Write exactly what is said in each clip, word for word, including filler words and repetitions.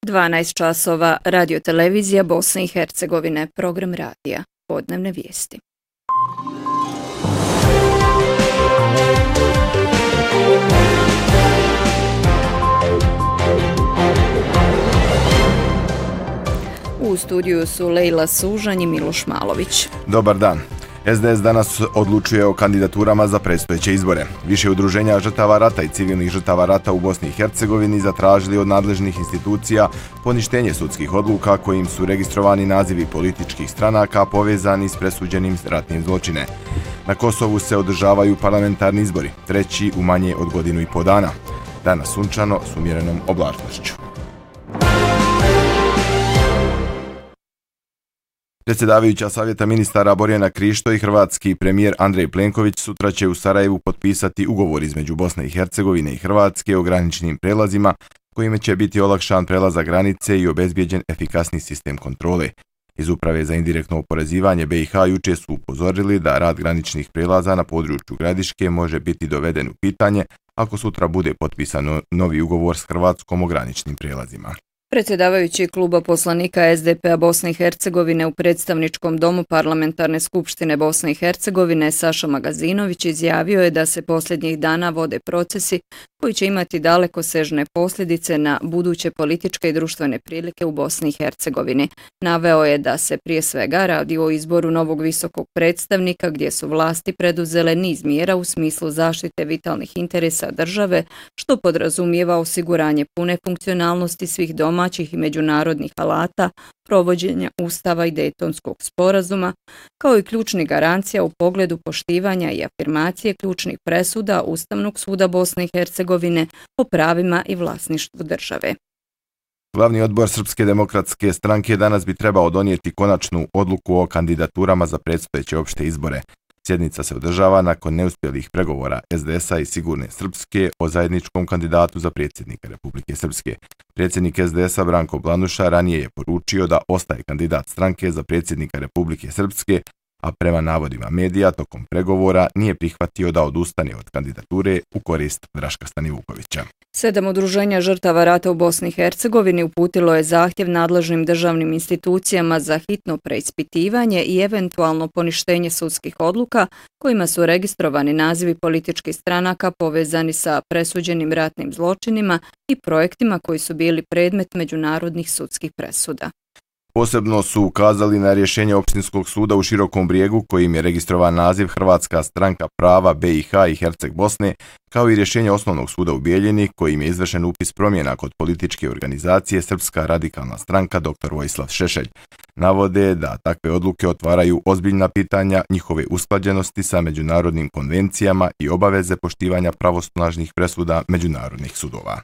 dvanaest časova, Radio-televizija Bosne i Hercegovine, program radija, podnevne vijesti. U studiju su Lejla Sužanj i Miloš Malović. Dobar dan. es de es danas odlučuje o kandidaturama za predstojeće izbore. Više udruženja žrtava rata i civilnih žrtava rata u Bosni i Hercegovini zatražili od nadležnih institucija poništenje sudskih odluka kojim su registrovani nazivi političkih stranaka povezani s presuđenim ratnim zločine. Na Kosovu se održavaju parlamentarni izbori, treći u manje od godinu i po dana. Danas sunčano s umjerenom oblačnošću. Predsjedavajuća savjeta ministara Borjana Krišto i hrvatski premijer Andrej Plenković sutra će u Sarajevu potpisati ugovor između Bosne i Hercegovine i Hrvatske o graničnim prelazima kojime će biti olakšan prelazak granice i obezbijeđen efikasni sistem kontrole. Iz Uprave za indirektno oporezivanje be i ha juče su upozorili da rad graničnih prelaza na području Gradiške može biti doveden u pitanje ako sutra bude potpisan novi ugovor s Hrvatskom o graničnim prelazima. Predsjedavajući kluba poslanika es de pe-a Bosne i Hercegovine u predstavničkom domu Parlamentarne skupštine Bosne i Hercegovine Saša Magazinović izjavio je da se posljednjih dana vode procesi koji će imati dalekosežne posljedice na buduće političke i društvene prilike u Bosni i Hercegovini. Naveo je da se prije svega radi o izboru novog visokog predstavnika gdje su vlasti preduzele niz mjera u smislu zaštite vitalnih interesa države, što podrazumijeva osiguranje pune funkcionalnosti svih doma domaćih i međunarodnih alata, provođenja Ustava i Dejtonskog sporazuma, kao i ključnih garancija u pogledu poštivanja i afirmacije ključnih presuda Ustavnog suda Bosne i Hercegovine o pravima i vlasništvu države. Glavni odbor Srpske demokratske stranke danas bi trebao donijeti konačnu odluku o kandidaturama za predstojeće opšte izbore. Sjednica se održava nakon neuspjelih pregovora es de es-a i Sigurne Srpske o zajedničkom kandidatu za predsjednika Republike Srpske. Predsjednik es de es-a Branko Blanuša ranije je poručio da ostaje kandidat stranke za predsjednika Republike Srpske, a prema navodima medija tokom pregovora nije prihvatio da odustane od kandidature u korist Draška Stanivukovića. Sedam udruženja žrtava rata u Bosni i Hercegovini uputilo je zahtjev nadležnim državnim institucijama za hitno preispitivanje i eventualno poništenje sudskih odluka kojima su registrovani nazivi političkih stranaka povezani sa presuđenim ratnim zločinima i projektima koji su bili predmet međunarodnih sudskih presuda. Posebno su ukazali na rješenje Opštinskog suda u Širokom Brijegu kojim je registrovan naziv Hrvatska stranka prava be i ha i Herceg Bosne, kao i rješenje Osnovnog suda u Bijeljini kojim je izvršen upis promjena kod političke organizacije Srpska radikalna stranka dr Vojislav Šešelj. Navode da takve odluke otvaraju ozbiljna pitanja njihove usklađenosti sa međunarodnim konvencijama i obaveze poštivanja pravosnažnih presuda međunarodnih sudova.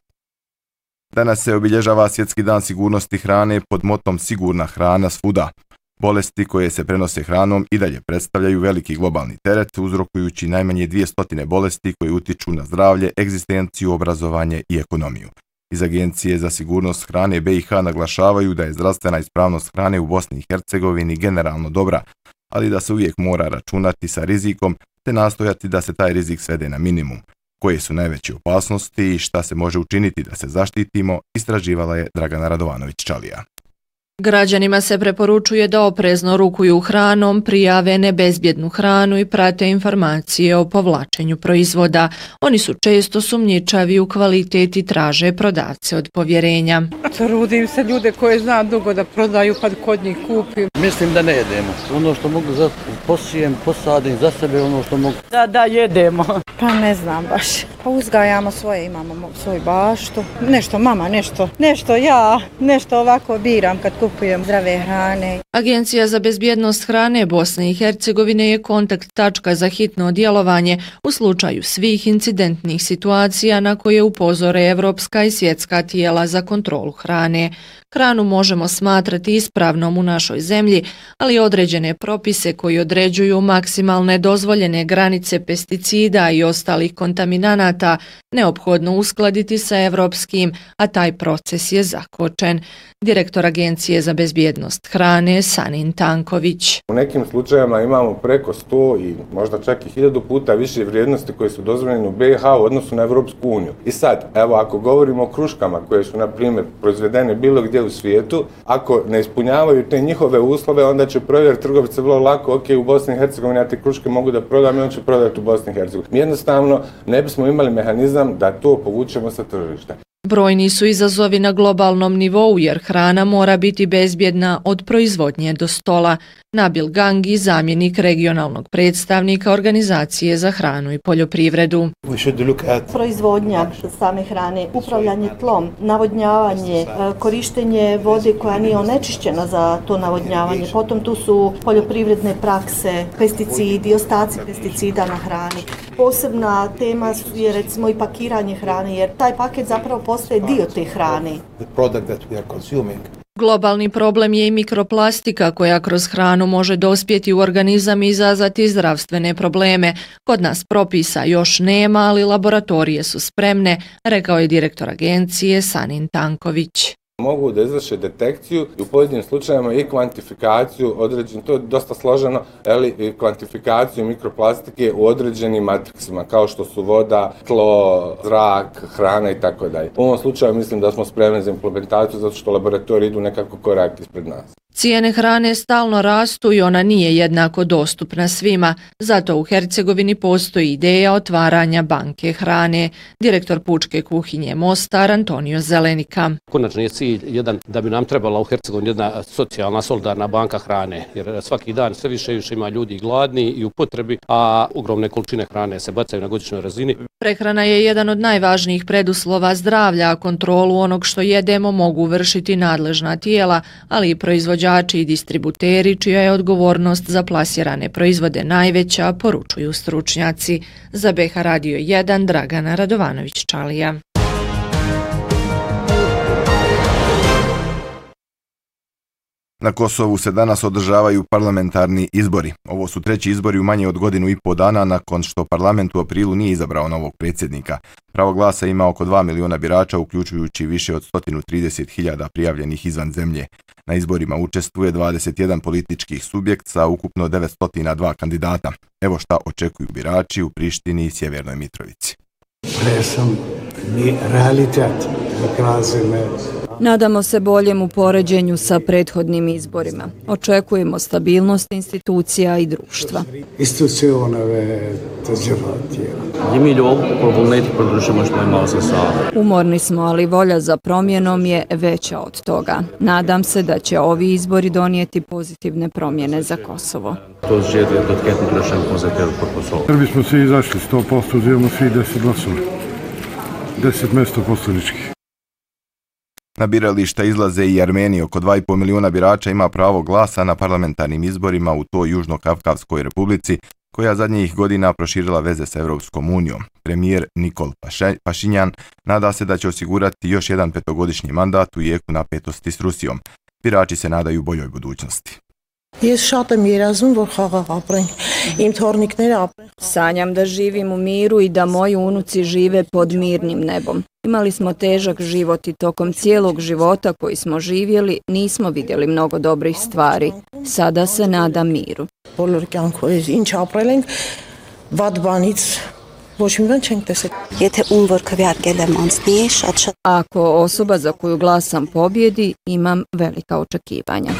Danas se obilježava Svjetski dan sigurnosti hrane pod motom Sigurna hrana svuda. Bolesti koje se prenose hranom i dalje predstavljaju veliki globalni teret, uzrokujući najmanje dvjesto bolesti koje utiču na zdravlje, egzistenciju, obrazovanje i ekonomiju. Iz Agencije za sigurnost hrane be i ha naglašavaju da je zdravstvena ispravnost hrane u Bosni i Hercegovini generalno dobra, ali da se uvijek mora računati sa rizikom te nastojati da se taj rizik svede na minimum. Koje su najveće opasnosti i šta se može učiniti da se zaštitimo, istraživala je Dragana Radovanović-Čalija. Građanima se preporučuje da oprezno rukuju hranom, prijave nebezbjednu hranu i prate informacije o povlačenju proizvoda. Oni su često sumnjičavi u kvalitet i traže prodavce od povjerenja. Trudim se ljude koje znam dugo da prodaju pa kod njih kupim. Mislim da ne jedemo. Ono što mogu za posijem, posadim za sebe, ono što mogu. Da, da, jedemo. Pa ne znam baš. Pa uzgajamo svoje, imamo svoj baštu. Nešto mama, nešto, nešto ja, nešto ovako biram kad kupujem zdrave hrane. Agencija za bezbjednost hrane Bosne i Hercegovine je kontakt tačka za hitno djelovanje u slučaju svih incidentnih situacija na koje upozore evropska i svjetska tijela za kontrolu hrane. Hranu možemo smatrati ispravnom u našoj zemlji, ali određene propise koji određuju maksimalne dozvoljene granice pesticida i ostalih kontaminanata neophodno uskladiti sa evropskim, a taj proces je zakočen. Direktor Agencije za bezbjednost hrane napominje Sanin Tanković. U nekim slučajevima imamo preko sto i možda čak i hiljadu puta više vrijednosti koje su dozvoljene u B i H u odnosu na Evropsku uniju. I sad, evo, ako govorimo o kruškama koje su, na primjer, proizvedene bilo gdje u svijetu, ako ne ispunjavaju te njihove uslove, onda će provjeriti trgovice vrlo lako, ok, u Bosni i Hercegovini ja te kruške mogu da prodam i on će prodati u Bosni i Hercegovini. Mi jednostavno ne bismo imali mehanizam da to povučemo sa tržišta. Brojni su izazovi na globalnom nivou jer hrana mora biti bezbjedna od proizvodnje do stola. Nabil Gangi, zamjenik regionalnog predstavnika Organizacije za hranu i poljoprivredu. Proizvodnja same hrane, upravljanje tlom, navodnjavanje, korištenje vode koja nije onečišćena za to navodnjavanje. Potom tu su poljoprivredne prakse, pesticidi, ostaci pesticida na hrani. Posebna tema je recimo i pakiranje hrane jer taj paket zapravo postaje dio te hrane. Globalni problem je i mikroplastika koja kroz hranu može dospjeti u organizam i izazvati zdravstvene probleme. Kod nas propisa još nema, ali laboratorije su spremne, rekao je direktor agencije Sanin Tanković. Mogu da izvrše detekciju i u pojedinim slučajevima i kvantifikaciju određenih, to je dosta složeno, ali i kvantifikaciju mikroplastike u određenim matriksima, kao što su voda, tlo, zrak, hrana i tako dalje. U ovom slučaju mislim da smo spremni za implementaciju zato što laboratoriji idu nekako korak ispred nas. Cijene hrane stalno rastu i ona nije jednako dostupna svima, zato u Hercegovini postoji ideja otvaranja banke hrane. Direktor pučke kuhinje Mostar Antonio Zelenika. Konačni je cilj jedan da bi nam trebala u Hercegovini jedna socijalna solidarna banka hrane, jer svaki dan sve više i više ima ljudi gladni i u potrebi, a ogromne količine hrane se bacaju na godišnjoj razini. Prehrana je jedan od najvažnijih preduslova zdravlja, a kontrolu onog što jedemo mogu vršiti nadležna tijela, ali i proizvođači i distributeri, čija je odgovornost za plasirane proizvode najveća, poručuju stručnjaci. Za B H Radio jedan Dragana Radovanović-Čalija. Na Kosovu se danas održavaju parlamentarni izbori. Ovo su treći izbori u manje od godinu i po dana nakon što parlament u aprilu nije izabrao novog predsjednika. Pravo glasa ima oko dva miliona birača, uključujući više od sto trideset hiljada prijavljenih izvan zemlje. Na izborima učestvuje dvadeset jedan političkih subjekt sa ukupno devetsto dva kandidata. Evo šta očekuju birači u Prištini i Sjevernoj Mitrovici. Nadamo se boljem u poređenju sa prethodnim izborima. Očekujemo stabilnost institucija i društva. Umorni smo, ali volja za promjenom je veća od toga. Nadam se da će ovi izbori donijeti pozitivne promjene za Kosovo. Jer bismo svi izašli sto posto, uzimamo svi deset glasova. deset mjesta poslaničkih. Na birališta izlaze i Armeniji. Oko dva i pol miliona birača ima pravo glasa na parlamentarnim izborima u toj Južno-Kavkavskoj republici, koja zadnjih godina proširila veze s Evropskom unijom. Premijer Nikol Pašinjan nada se da će osigurati još jedan petogodišnji mandat u jeku napetosti s Rusijom. Birači se nadaju boljoj budućnosti. Sanjam da živim u miru i da moji unuci žive pod mirnim nebom. Imali smo težak život i tokom cijelog života koji smo živjeli nismo vidjeli mnogo dobrih stvari. Sada se nadam miru. Ako osoba za koju glasam pobjedi, imam velika očekivanja.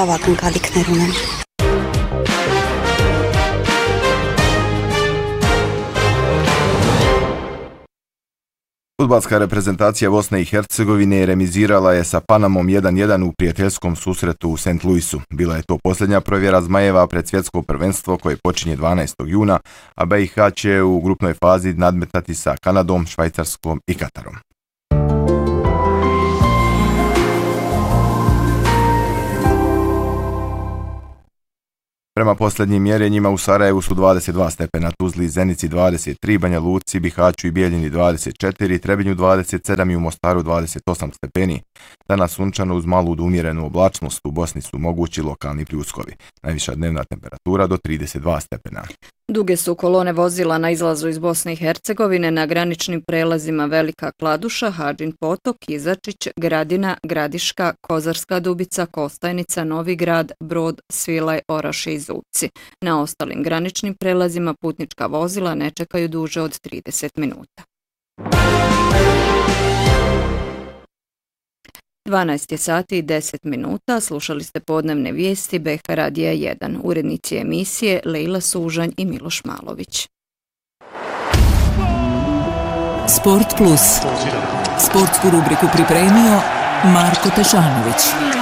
Fudbalska reprezentacija Bosne i Hercegovine remizirala je sa Panamom jedan jedan u prijateljskom susretu u Saint Louisu. Bila je to posljednja provjera Zmajeva pred svjetsko prvenstvo koje počinje dvanaestog juna, a B i H će u grupnoj fazi nadmetati sa Kanadom, Švajcarskom i Katarom. Prema posljednjim mjerenjima u Sarajevu su dvadeset dva stepena, Tuzli i Zenici dvadeset tri, Banja Luci, Bihaću i Bijeljini dvadeset četiri, Trebinju dvadeset sedam i u Mostaru dvadeset osam stepeni. Danas sunčano uz malu do umjerenu oblačnost, u Bosni su mogući lokalni pljuskovi. Najviša dnevna temperatura do trideset dva stepena. Duge su kolone vozila na izlazu iz Bosne i Hercegovine na graničnim prelazima Velika Kladuša, Hadžin Potok, Izačić, Gradina, Gradiška, Kozarska Dubica, Kostajnica, Novi Grad, Brod, Svilaj, Oraše i Zubci. Na ostalim graničnim prelazima putnička vozila ne čekaju duže od trideset minuta. dvanaest je sati i deset minuta, slušali ste podnevne vijesti B H Radija jedan, urednici emisije Lejla Sužanj i Miloš Malović. Sport Plus. Sportsku rubriku pripremio Marko Tešanović.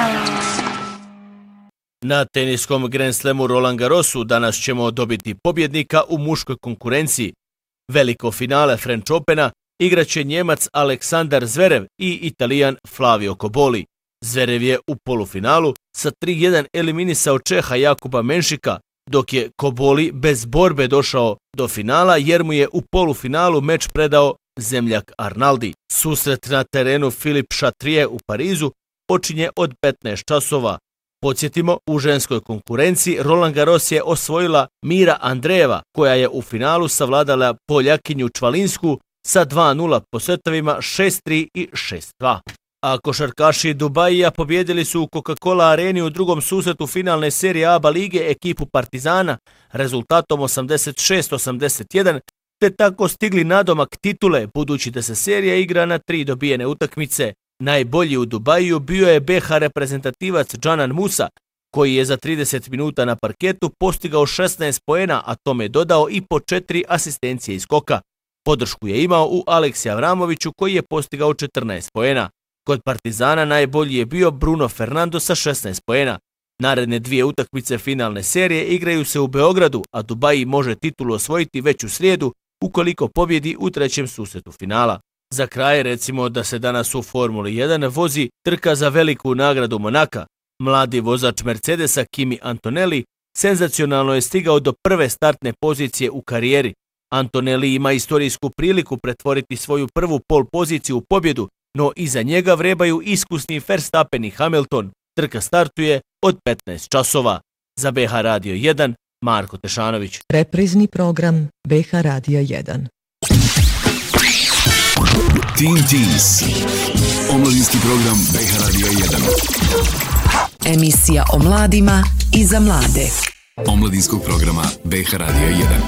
Na teniskom Grand Slamu Roland Garrosu danas ćemo dobiti pobjednika u muškoj konkurenciji. Veliko finale French Opena igraće Njemac Aleksandar Zverev i Italijan Flavio Cobolli. Zverev je u polufinalu sa tri jedan eliminisao Čeha Jakuba Menšika, dok je Cobolli bez borbe došao do finala jer mu je u polufinalu meč predao zemljak Arnaldi. Susret na terenu Philippe Chatrier u Parizu počinje od petnaest časova. Podsjetimo, u ženskoj konkurenciji Roland Garros je osvojila Mira Andreeva, koja je u finalu savladala Poljakinju Čvalinsku sa dva nula po setovima šest tri i šest dva. A košarkaši Dubajija pobjedili su u Coca-Cola areni u drugom susretu finalne serije A B A lige ekipu Partizana rezultatom osamdeset šest osamdeset jedan, te tako stigli nadomak titule, budući da se serija igra na tri dobijene utakmice. Najbolji u Dubaju bio je B H reprezentativac Džanan Musa, koji je za trideset minuta na parketu postigao šesnaest poena, a tome dodao i po četiri asistencije iz skoka. Podršku je imao u Aleksi Avramoviću, koji je postigao četrnaest poena. Kod Partizana najbolji je bio Bruno Fernando sa šesnaest poena. Naredne dvije utakmice finalne serije igraju se u Beogradu, a Dubaji može titulu osvojiti već u srijedu ukoliko pobjedi u trećem susretu finala. Za kraj recimo da se danas u Formuli jedan vozi trka za veliku nagradu Monaka. Mladi vozač Mercedesa Kimi Antonelli senzacionalno je stigao do prve startne pozicije u karijeri. Antonelli ima istorijsku priliku pretvoriti svoju prvu pol poziciju u pobjedu, no iza njega vrebaju iskusni Verstappen i Hamilton. Trka startuje od petnaest časova. Za B H Radio jedan, Marko Tešanović. Reprizni program B H Radio jedan. Teen Teens, omladinski program B H Radio jedan. Emisija o mladima i za mlade. Omladinskog programa B H Radio jedan.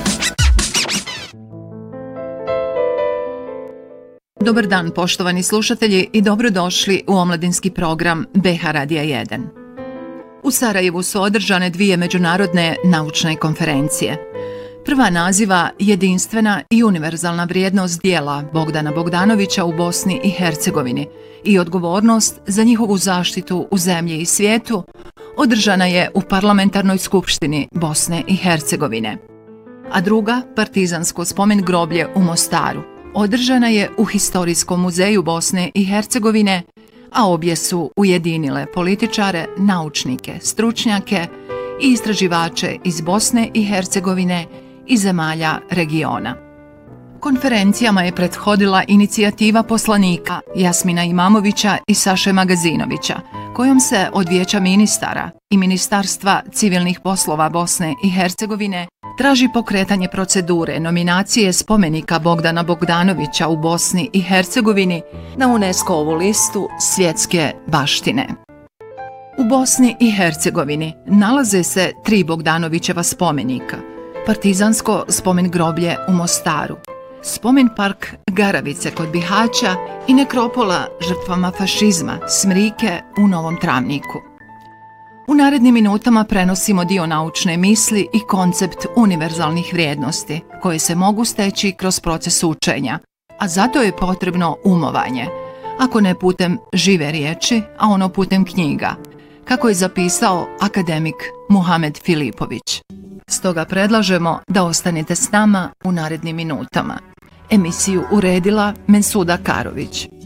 Dobar dan, poštovani slušatelji, i dobrodošli u omladinski program B H Radija jedan. U Sarajevu su održane dvije međunarodne naučne konferencije. Prva naziva Jedinstvena i univerzalna vrijednost dijela Bogdana Bogdanovića u Bosni i Hercegovini i odgovornost za njihovu zaštitu u zemlji i svijetu održana je u Parlamentarnoj skupštini Bosne i Hercegovine. A druga, Partizansko spomen groblje u Mostaru, održana je u Historijskom muzeju Bosne i Hercegovine, a obje su ujedinile političare, naučnike, stručnjake i istraživače iz Bosne i Hercegovine i zemalja regiona. Konferencijama je prethodila inicijativa poslanika Jasmina Imamovića i Saše Magazinovića, kojom se od Vijeća ministara i Ministarstva civilnih poslova Bosne i Hercegovine traži pokretanje procedure nominacije spomenika Bogdana Bogdanovića u Bosni i Hercegovini na UNESCO-ovu listu svjetske baštine. U Bosni i Hercegovini nalaze se tri Bogdanovićeva spomenika: Partizansko spomen groblje u Mostaru, spomen park Garavice kod Bihaća i nekropola žrtvama fašizma Smrike u Novom Travniku. U narednim minutama prenosimo dio naučne misli i koncept univerzalnih vrijednosti koje se mogu steći kroz proces učenja, a zato je potrebno umovanje, ako ne putem žive riječi, a ono putem knjiga, kako je zapisao akademik Muhamed Filipović. Stoga predlažemo da ostanete s nama u narednim minutama. Emisiju uredila Mensuda Karović.